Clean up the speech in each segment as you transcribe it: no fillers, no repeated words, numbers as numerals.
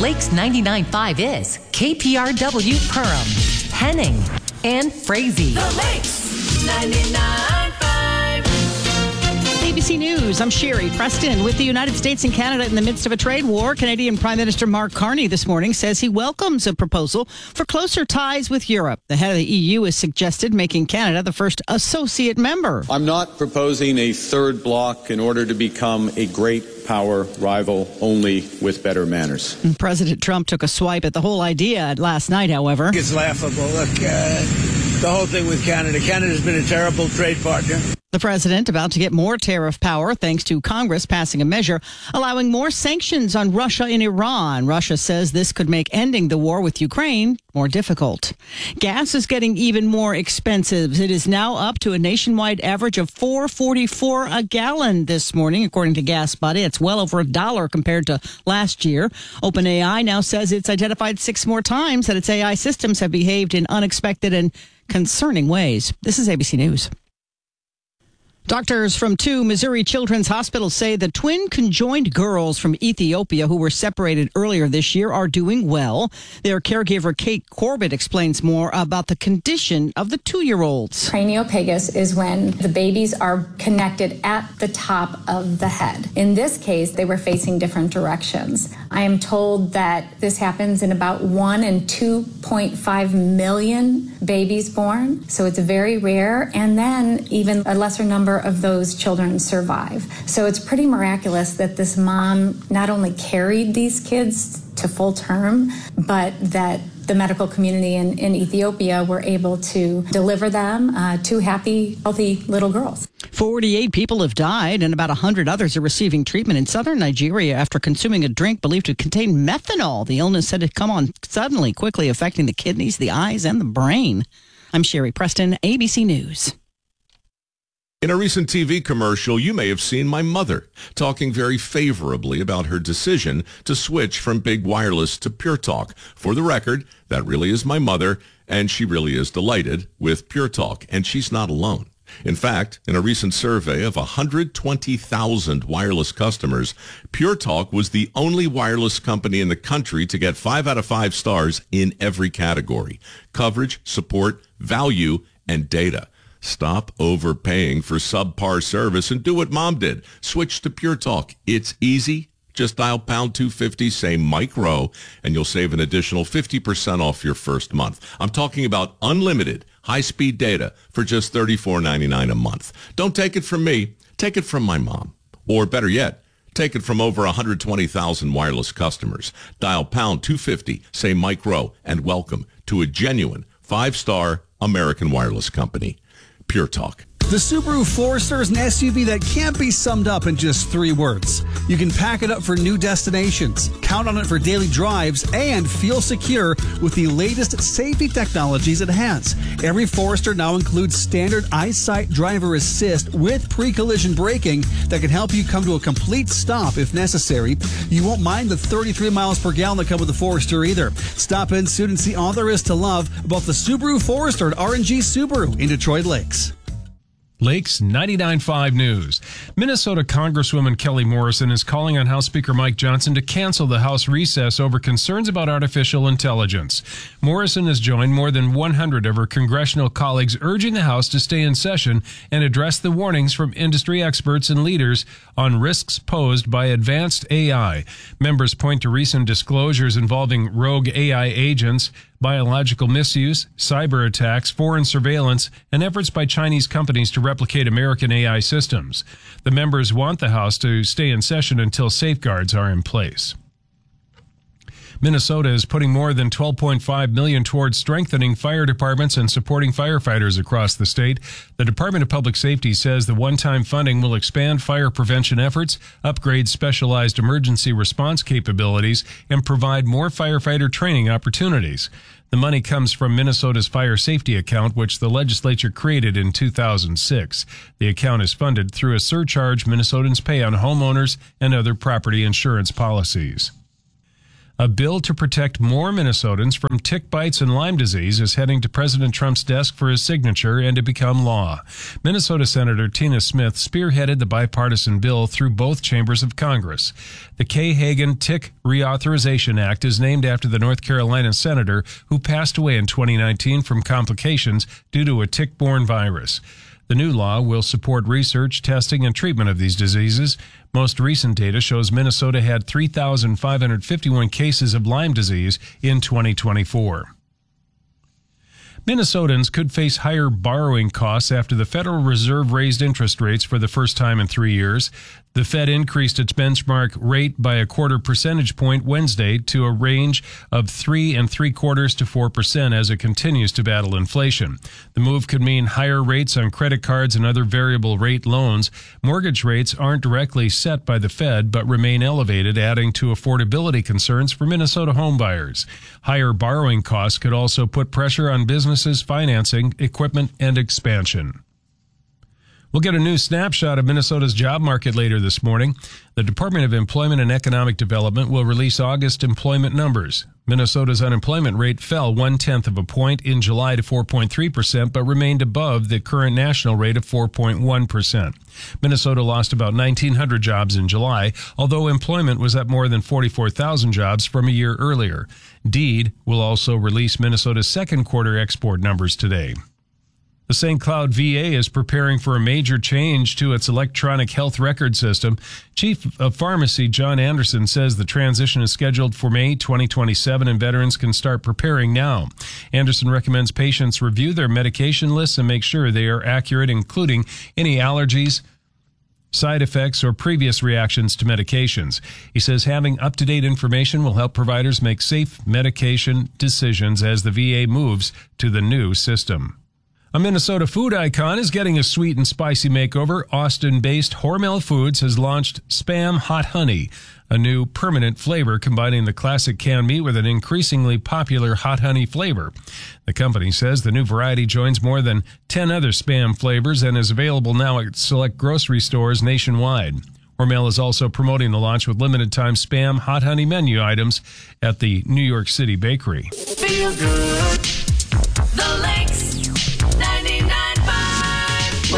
Lakes 99.5 is KPRW Perham, Henning, and Frazee. The Lakes 99.5. ABC News, I'm Sherry Preston. With the United States and Canada in the midst of a trade war, Canadian Prime Minister Mark Carney this morning says he welcomes a proposal for closer ties with Europe. The head of the EU has suggested making Canada the first associate member. I'm not proposing a third bloc in order to become a great power rival, only with better manners. President Trump took a swipe at the whole idea last night, however. It's laughable. Look, the whole thing with Canada. Canada's been a terrible trade partner. The president about to get more tariff power thanks to Congress passing a measure allowing more sanctions on Russia and Iran. Russia says this could make ending the war with Ukraine more difficult. Gas is getting even more expensive. It is now up to a nationwide average of $4.44 a gallon this morning, according to GasBuddy. It's well over $1 compared to last year. OpenAI now says it's identified 6 more times that its AI systems have behaved in unexpected and concerning ways. This is ABC News. Doctors from 2 Missouri children's hospitals say the twin conjoined girls from Ethiopia who were separated earlier this year are doing well. Their caregiver, Kate Corbett, explains more about the condition of the 2-year-olds. Craniopagus is when the babies are connected at the top of the head. In this case, they were facing different directions. I am told that this happens in about 1 in 2.5 million babies born, so it's very rare, and then even a lesser number of those children survive. So it's pretty miraculous that this mom not only carried these kids to full term, but that the medical community in Ethiopia were able to deliver them 2 happy, healthy little girls. 48 people have died and about 100 others are receiving treatment in southern Nigeria after consuming a drink believed to contain methanol. The illness said it come on suddenly, quickly affecting the kidneys, the eyes, and the brain. I'm Sherry Preston, ABC News. In a recent TV commercial, you may have seen my mother talking very favorably about her decision to switch from Big Wireless to Pure Talk. For the record, that really is my mother, and she really is delighted with Pure Talk, and she's not alone. In fact, in a recent survey of 120,000 wireless customers, Pure Talk was the only wireless company in the country to get 5 out of 5 stars in every category: coverage, support, value, and data. Stop overpaying for subpar service and do what Mom did. Switch to Pure Talk. It's easy. Just dial pound 250, say Mike Rowe, and you'll save an additional 50% off your first month. I'm talking about unlimited high-speed data for just $34.99 a month. Don't take it from me. Take it from my mom. Or better yet, take it from over 120,000 wireless customers. Dial pound 250, say Mike Rowe, and welcome to a genuine 5-star American wireless company. Pure Talk. The Subaru Forester is an SUV that can't be summed up in just 3 words. You can pack it up for new destinations, count on it for daily drives, and feel secure with the latest safety technologies it has. Every Forester now includes standard EyeSight driver assist with pre-collision braking that can help you come to a complete stop if necessary. You won't mind the 33 miles per gallon that come with the Forester either. Stop in soon and see all there is to love about the Subaru Forester at R&G Subaru in Detroit Lakes. Lakes 99.5 News. Minnesota Congresswoman Kelly Morrison is calling on House Speaker Mike Johnson to cancel the House recess over concerns about artificial intelligence. Morrison has joined more than 100 of her congressional colleagues urging the House to stay in session and address the warnings from industry experts and leaders on risks posed by advanced AI. Members point to recent disclosures involving rogue AI agents, biological misuse, cyber attacks, foreign surveillance, and efforts by Chinese companies to replicate American AI systems. The members want the House to stay in session until safeguards are in place. Minnesota is putting more than $12.5 million towards strengthening fire departments and supporting firefighters across the state. The Department of Public Safety says the one-time funding will expand fire prevention efforts, upgrade specialized emergency response capabilities, and provide more firefighter training opportunities. The money comes from Minnesota's fire safety account, which the legislature created in 2006. The account is funded through a surcharge Minnesotans pay on homeowners and other property insurance policies. A bill to protect more Minnesotans from tick bites and Lyme disease is heading to President Trump's desk for his signature and to become law. Minnesota Senator Tina Smith spearheaded the bipartisan bill through both chambers of Congress. The Kay Hagan Tick Reauthorization Act is named after the North Carolina senator who passed away in 2019 from complications due to a tick-borne virus. The new law will support research, testing, and treatment of these diseases. Most recent data shows Minnesota had 3,551 cases of Lyme disease in 2024. Minnesotans could face higher borrowing costs after the Federal Reserve raised interest rates for the first time in 3 years. The Fed increased its benchmark rate by a quarter percentage point Wednesday to a range of 3.75% to 4% as it continues to battle inflation. The move could mean higher rates on credit cards and other variable rate loans. Mortgage rates aren't directly set by the Fed but remain elevated, adding to affordability concerns for Minnesota homebuyers. Higher borrowing costs could also put pressure on businesses financing equipment and expansion. We'll get a new snapshot of Minnesota's job market later this morning. The Department of Employment and Economic Development will release August employment numbers. Minnesota's unemployment rate fell 0.1 of a point in July to 4.3%, but remained above the current national rate of 4.1%. Minnesota lost about 1,900 jobs in July, although employment was up more than 44,000 jobs from a year earlier. Deed will also release Minnesota's second quarter export numbers today. The St. Cloud VA is preparing for a major change to its electronic health record system. Chief of Pharmacy John Anderson says the transition is scheduled for May 2027 and veterans can start preparing now. Anderson recommends patients review their medication lists and make sure they are accurate, including any allergies, side effects, or previous reactions to medications. He says having up-to-date information will help providers make safe medication decisions as the VA moves to the new system. A Minnesota food icon is getting a sweet and spicy makeover. Austin-based Hormel Foods has launched Spam Hot Honey, a new permanent flavor combining the classic canned meat with an increasingly popular hot honey flavor. The company says the new variety joins more than 10 other Spam flavors and is available now at select grocery stores nationwide. Hormel is also promoting the launch with limited-time Spam Hot Honey menu items at the New York City bakery. Feel good. The Lakes 99.5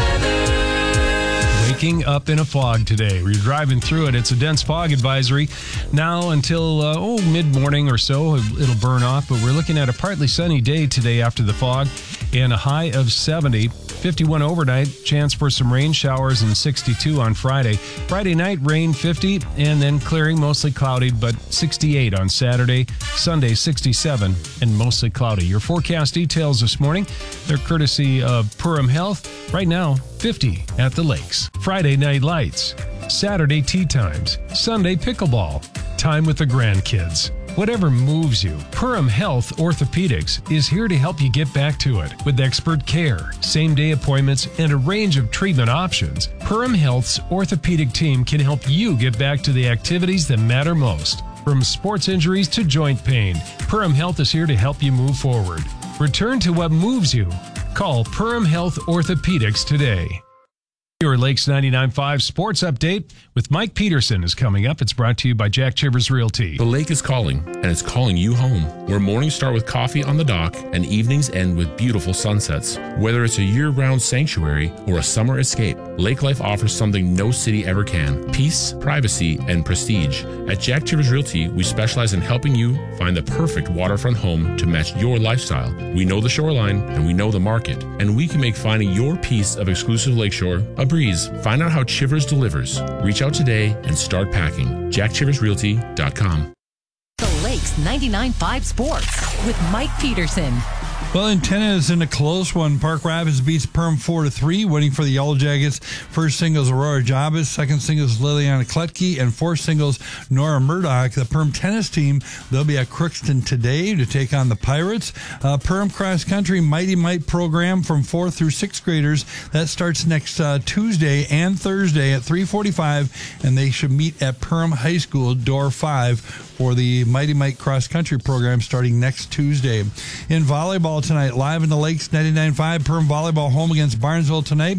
weather. Waking up in a fog today. We're driving through it. It's a dense fog advisory now until mid-morning or so. It'll burn off, but we're looking at a partly sunny day today after the fog and a high of 70. 51 overnight, chance for some rain showers, and 62 on Friday. Friday night, rain 50, and then clearing, mostly cloudy, but 68 on Saturday. Sunday, 67, and mostly cloudy. Your forecast details this morning, they're courtesy of Purim Health. Right now, 50 at the lakes. Friday night lights. Saturday tea times. Sunday pickleball. Time with the grandkids. Whatever moves you, Purim Health Orthopedics is here to help you get back to it. With expert care, same-day appointments, and a range of treatment options, Purim Health's orthopedic team can help you get back to the activities that matter most. From sports injuries to joint pain, Purim Health is here to help you move forward. Return to what moves you. Call Purim Health Orthopedics today. Your Lakes 99.5 Sports Update with Mike Peterson is coming up. It's brought to you by Jack Chivers Realty. The lake is calling, and it's calling you home, where mornings start with coffee on the dock and evenings end with beautiful sunsets. Whether it's a year-round sanctuary or a summer escape, Lake Life offers something no city ever can: peace, privacy, and prestige. At Jack Chivers Realty, we specialize in helping you find the perfect waterfront home to match your lifestyle. We know the shoreline, and we know the market, and we can make finding your piece of exclusive lakeshore a breeze. Find out how Chivers delivers. Reach out today and start packing. JackChiversRealty.com. The Lakes 99.5 Sports with Mike Peterson. Well, in tennis, in a close one, Park Rapids beats Perm 4-3, winning for the Yellow Jackets. First singles, Aurora Jabez. Second singles, Liliana Kletke. And fourth singles, Nora Murdoch. The Perm tennis team, they'll be at Crookston today to take on the Pirates. Perm Cross Country Mighty Might program from 4th through 6th graders. That starts next Tuesday and Thursday at 3:45, and they should meet at Perm High School, door 5, for the Mighty Might Cross Country program starting next Tuesday. In volleyball tonight, live in the Lakes 99.5, Perm Volleyball home against Barnesville tonight.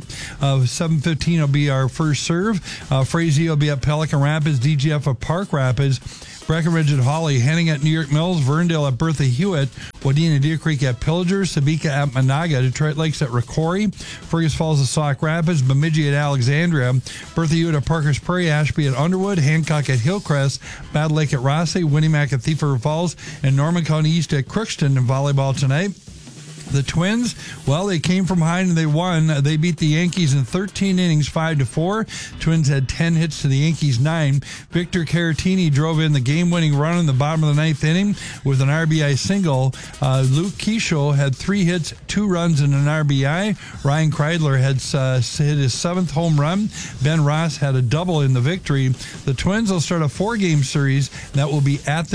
7:15 will be our first serve. Frazee will be at Pelican Rapids, DGF of Park Rapids. Breckenridge at Hawley, Henning at New York Mills, Verndale at Bertha Hewitt, Wadena Deer Creek at Pillager, Sabika at Monaga, Detroit Lakes at Ricori, Fergus Falls at Sauk Rapids, Bemidji at Alexandria, Bertha Hewitt at Parker's Prairie, Ashby at Underwood, Hancock at Hillcrest, Battle Lake at Rossley, Winnimac at Thief River Falls, and Norman County East at Crookston in volleyball tonight. The Twins, well, they came from behind and they won. They beat the Yankees in 13 innings, 5-4. Twins had 10 hits to the Yankees 9. Victor Caratini drove in the game-winning run in the bottom of the ninth inning with an RBI single. Luke Keisho had 3 hits, 2 runs, and an RBI. Ryan Kreidler had hit his 7th home run. Ben Ross had a double in the victory. The Twins will start a 4-game series that will be at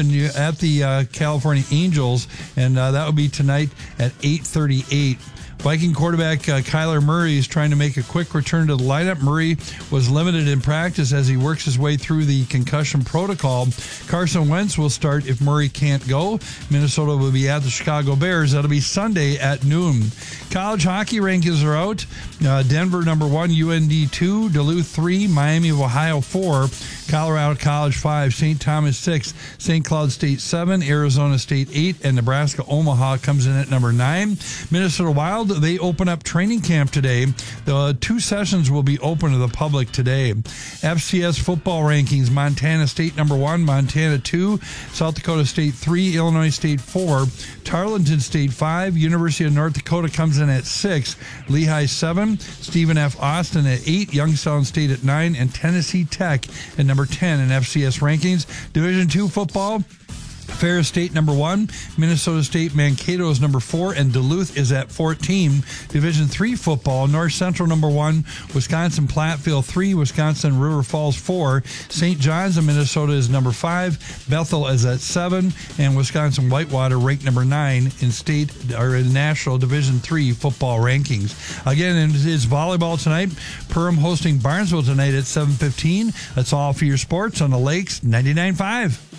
the California Angels, and that will be tonight at 8:38. Viking quarterback Kyler Murray is trying to make a quick return to the lineup. Murray was limited in practice as he works his way through the concussion protocol. Carson Wentz will start if Murray can't go. Minnesota will be at the Chicago Bears. That'll be Sunday at noon. College hockey rankings are out. Denver number 1, UND 2, Duluth 3, Miami of Ohio 4, Colorado College 5, St. Thomas 6, St. Cloud State 7, Arizona State 8, and Nebraska Omaha comes in at number 9. Minnesota Wild, they open up training camp today. The 2 sessions will be open to the public today. FCS football rankings: Montana State number 1, Montana 2, South Dakota State 3, Illinois State 4, Tarleton State 5, University of North Dakota comes in at 6, Lehigh 7, Stephen F. Austin at 8, Youngstown State at 9, and Tennessee Tech at number 10 in FCS rankings. Division II football: Ferris State number 1, Minnesota State Mankato is number 4, and Duluth is at 14. Division III football: North Central number 1, Wisconsin Platteville 3, Wisconsin River Falls 4, St. John's of Minnesota is number 5, Bethel is at 7, and Wisconsin Whitewater ranked number 9 in National Division III football rankings. Again, it is volleyball tonight. Perham hosting Barnesville tonight at 7:15. That's all for your sports on the Lakes 99.5.